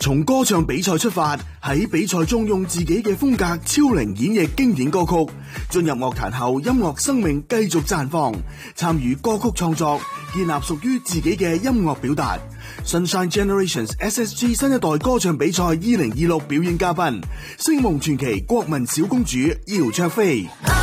從歌唱比賽出發，喺比賽中用自己嘅風格超齡演繹經典歌曲，進入樂壇後，音樂生命繼續綻放，參與歌曲創作，建立屬於自己嘅音樂表達。Sunshine Generations SSG 新一代歌唱比賽2026表演嘉賓，星夢傳奇國民小公主姚焯菲。